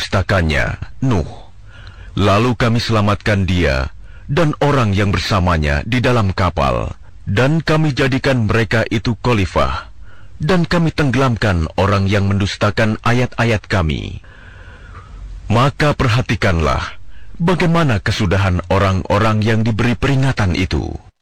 mendustakannya, Nuh. Lalu kami selamatkan dia dan orang yang bersamanya di dalam kapal, dan kami jadikan mereka itu khalifah, dan kami tenggelamkan orang yang mendustakan ayat-ayat kami. Maka perhatikanlah bagaimana kesudahan orang-orang yang diberi peringatan itu.